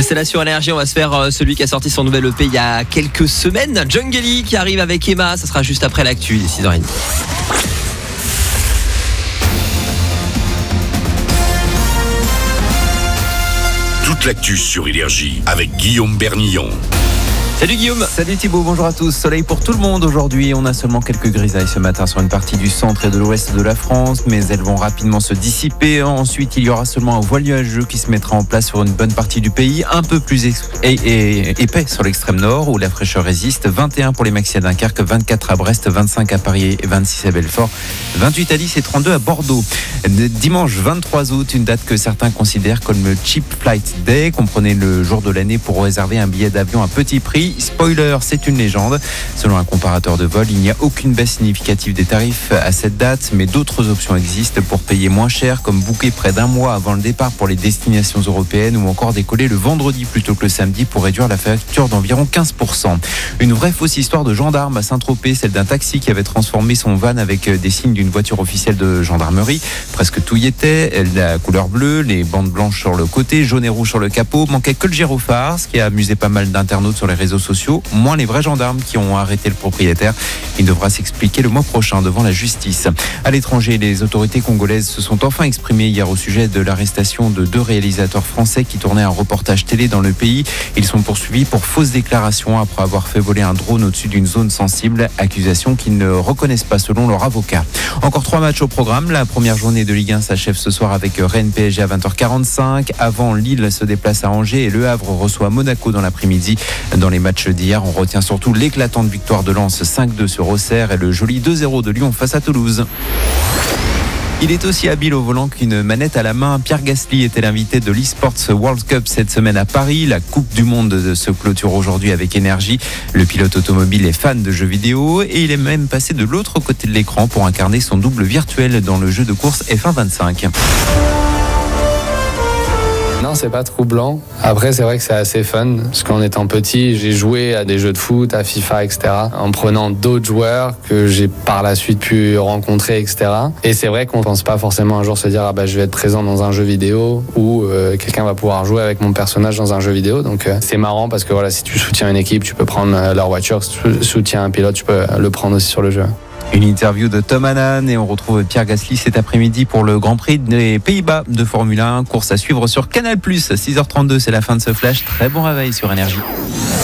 Restez là sur Énergie, on va se faire celui qui a sorti son nouvel EP il y a quelques semaines, Jungly, qui arrive avec Emma. Ça sera juste après l'actu, 6h30. Toute l'actu sur Énergie avec Guillaume Bernillon. Salut Guillaume. Salut Thibaut, bonjour à tous. Soleil pour tout le monde aujourd'hui. On a seulement quelques grisailles ce matin sur une partie du centre et de l'ouest de la France, mais elles vont rapidement se dissiper. Ensuite, il y aura seulement un voile nuageux qui se mettra en place sur une bonne partie du pays, un peu plus épais sur l'extrême nord où la fraîcheur résiste. 21 pour les maxi à Dunkerque, 24 à Brest, 25 à Paris et 26 à Belfort, 28 à Nice et 32 à Bordeaux. Dimanche 23 août, une date que certains considèrent comme le Cheap Flight Day. Comprenez le jour de l'année pour réserver un billet d'avion à petit prix. Spoiler, c'est une légende. Selon un comparateur de vol, il n'y a aucune baisse significative des tarifs à cette date, mais d'autres options existent pour payer moins cher, comme booker près d'un mois avant le départ pour les destinations européennes ou encore décoller le vendredi plutôt que le samedi pour réduire la facture d'environ 15%. Une vraie fausse histoire de gendarme à Saint-Tropez, celle d'un taxi qui avait transformé son van avec des signes d'une voiture officielle de gendarmerie. Presque tout y était, la couleur bleue, les bandes blanches sur le côté, jaune et rouge sur le capot, manquait que le gyrophare, ce qui a amusé pas mal d'internautes sur les réseaux sociaux, moins les vrais gendarmes qui ont arrêté le propriétaire. Il devra s'expliquer le mois prochain devant la justice. À l'étranger, les autorités congolaises se sont enfin exprimées hier au sujet de l'arrestation de 2 réalisateurs français qui tournaient un reportage télé dans le pays. Ils sont poursuivis pour fausses déclarations après avoir fait voler un drone au-dessus d'une zone sensible, accusation qu'ils ne reconnaissent pas selon leur avocat. Encore 3 matchs au programme. La première journée de Ligue 1 s'achève ce soir avec Rennes PSG à 20h45. Avant, Lille se déplace à Angers et Le Havre reçoit Monaco dans l'après-midi. Dans les matchs d'hier, on retient surtout l'éclatante victoire de Lens 5-2 sur Auxerre et le joli 2-0 de Lyon face à Toulouse. Il est aussi habile au volant qu'une manette à la main. Pierre Gasly était l'invité de l'eSports World Cup cette semaine à Paris. La Coupe du Monde se clôture aujourd'hui avec Énergie. Le pilote automobile est fan de jeux vidéo et il est même passé de l'autre côté de l'écran pour incarner son double virtuel dans le jeu de course F1 25. Non, c'est pas troublant. Après, c'est vrai que c'est assez fun, parce qu'en étant petit, j'ai joué à des jeux de foot, à FIFA, etc., en prenant d'autres joueurs que j'ai par la suite pu rencontrer, etc. Et c'est vrai qu'on pense pas forcément un jour se dire je vais être présent dans un jeu vidéo ou quelqu'un va pouvoir jouer avec mon personnage dans un jeu vidéo. Donc c'est marrant parce que voilà, si tu soutiens une équipe, tu peux prendre leur voiture. Si tu soutiens un pilote, tu peux le prendre aussi sur le jeu. Une interview de Tom Hanan et on retrouve Pierre Gasly cet après-midi pour le Grand Prix des Pays-Bas de Formule 1. Course à suivre sur Canal+. 6h32, c'est la fin de ce flash. Très bon réveil sur Énergie.